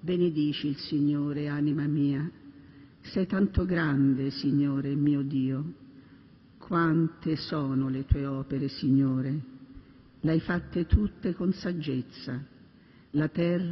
Benedici il Signore, anima mia. Sei tanto grande, Signore mio Dio. Quante sono le tue opere, Signore. L'hai fatte tutte con saggezza. La terra